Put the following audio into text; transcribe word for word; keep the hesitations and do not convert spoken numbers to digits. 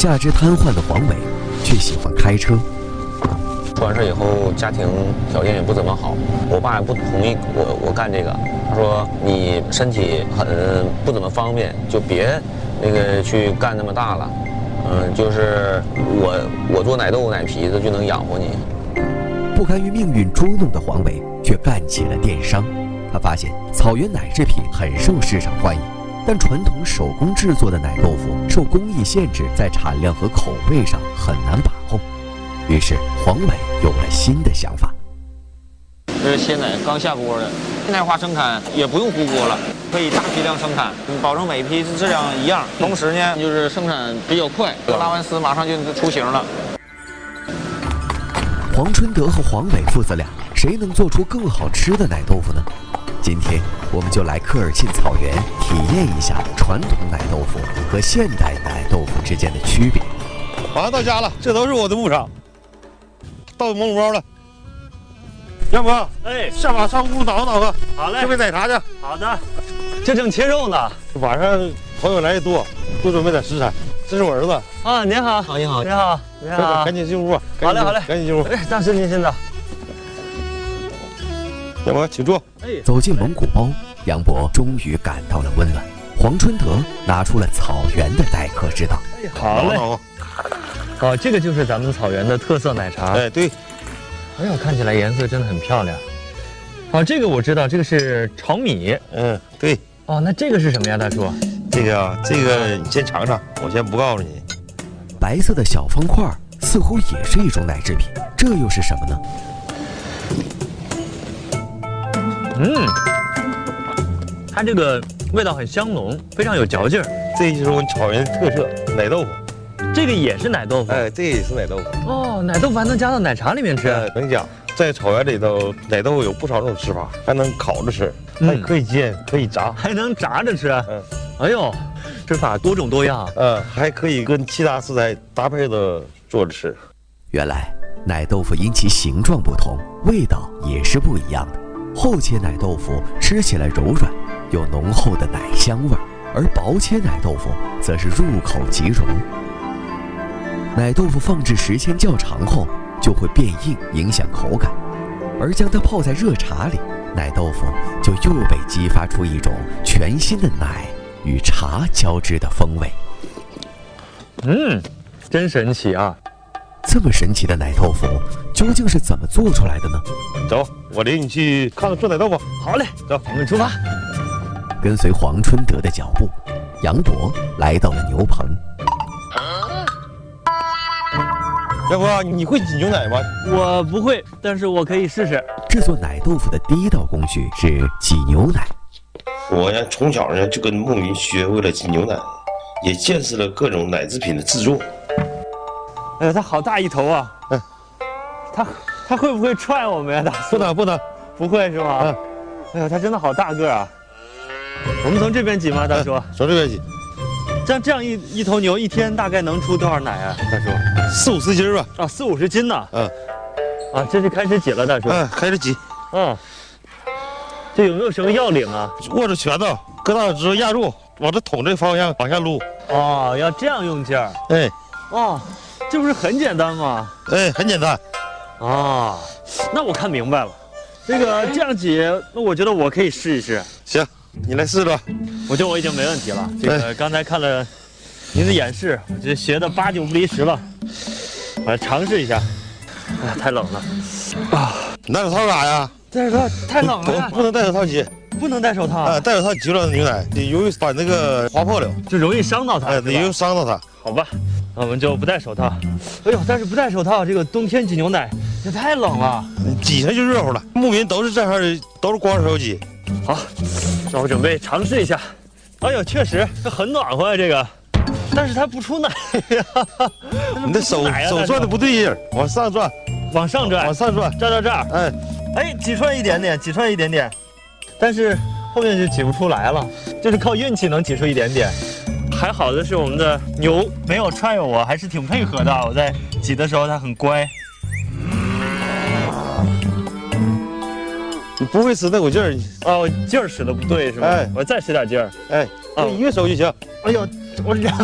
下肢瘫痪的黄伟却喜欢开车。 出完事以后，家庭条件也不怎么好，我爸也不同意我我干这个。他说你身体很不怎么方便，就别那个去干那么大了。嗯，就是我我做奶豆腐奶皮子就能养活你。 不甘于命运捉弄的黄伟却干起了电商。他发现草原奶制品很受市场欢迎，但传统手工制作的奶豆腐受工艺限制，在产量和口味上很难把控。于是黄伟有了新的想法。 这是鲜奶刚下锅的，现代化生产也不用糊锅了，可以大批量生产，保证每批质量一样。同时呢，就是生产比较快，拉完丝马上就出型了。 黄春德和黄伟父子俩，谁能做出更好吃的奶豆腐呢？今天我们就来科尔沁草原体验一下传统奶豆腐和现代奶豆腐之间的区别。 马上到家了，这都是我的牧场，到蒙古包了。要不，哎，下马上屋捣鼓捣鼓。好嘞，准备奶茶去。好的。 这正切肉呢。 晚上朋友来的多，多准备点食材。这是我儿子。 啊，您好。 好，你好， 你好，你好。 赶紧进屋。 好嘞，好嘞， 赶紧进屋。 哎，大师您先走。 杨博，请坐。 走进蒙古包，杨博终于感到了温暖。黄春德拿出了草原的待客之道。 哎，好嘞。好，这个就是咱们草原的特色奶茶。 哎，对。 哎呦，看起来颜色真的很漂亮。好，这个我知道，这个是炒米。 嗯，对。 哦，那这个是什么呀，大叔？ 这个啊，这个你先尝尝，我先不告诉你。 白色的小方块似乎也是一种奶制品，这又是什么呢？ 嗯，它这个味道很香浓，非常有嚼劲儿。 这就是我们草原特色奶豆腐。 这个也是奶豆腐。 哎，这也是奶豆腐。 哦，奶豆腐还能加到奶茶里面吃。 哎，我跟你讲，在草原里头，奶豆腐有不少种吃法，还能烤着吃，还可以煎，可以炸， 还能炸着吃。 嗯， 哎呦，吃法多种多样。 嗯，还可以跟其他食材搭配的做着吃。 原来奶豆腐因其形状不同，味道也是不一样的。厚切奶豆腐吃起来柔软，有浓厚的奶香味儿，而薄切奶豆腐则是入口即溶。奶豆腐放置时间较长后就会变硬，影响口感，而将它泡在热茶里，奶豆腐就又被激发出一种全新的奶与茶交织的风味。 嗯，真神奇啊！ 这么神奇的奶豆腐究竟是怎么做出来的呢？ 走，我领你去看看做奶豆腐。 好嘞，走，我们出发。 跟随黄春德的脚步，杨博来到了牛棚。 要不你会挤牛奶吗？ 我不会，但是我可以试试。 制作奶豆腐的第一道工序是挤牛奶。 我呢从小呢就跟牧民学会了挤牛奶，也见识了各种奶制品的制作。 哎呀，它好大一头啊！嗯，它它会不会踹我们呀？大叔？ 不能不能， 不会是吗？嗯。哎呀，它真的好大个啊！我们从这边挤吗，大叔？ 从这边挤。 这样这样一一头牛一天大概能出多少奶啊，大叔？ 四五十斤吧。 啊，四五十斤呢。 嗯。 啊，这就开始挤了，大叔。 嗯，开始挤。 嗯。这有没有什么要领啊？ 握着拳头，搁大指头压住，往这桶这方向往下撸。 哦，要这样用劲儿。 哎。 哦，这不是很简单吗？ 哎，很简单。 啊，那我看明白了。这个这样挤，那我觉得我可以试一试。 行。你来试吧， 我觉得我已经没问题了。这个刚才看了您的演示，我觉得学的八九不离十了。我来尝试一下。哎呀，太冷了啊！ 你戴手套干啥呀？ 戴手套太冷了， 不能戴手套挤， 不能戴手套啊！戴手套挤出来的牛奶，你容易把那个划破了， 就容易伤到它。 哎，你容易伤到它。 好吧，那我们就不戴手套。哎呦，但是不戴手套，这个冬天挤牛奶也太冷了， 挤上就热乎了。牧民都是这样的，都是光手挤。 好，那我准备尝试一下。哎呦，确实这很暖和啊，这个，但是它不出奶呀。 你的手手转的不对劲儿，往上转， 往上转， 往上转， 转到这儿。哎，哎，挤出来一点点，挤出来一点点，但是后面就挤不出来了，就是靠运气能挤出一点点。还好的是我们的牛没有踹我，还是挺配合的。我在挤的时候它很乖。 你不会使那股劲儿啊！我劲儿使的不对是吧？哎，我再使点劲儿。 哎，你一个手就行。 哎呦，我两。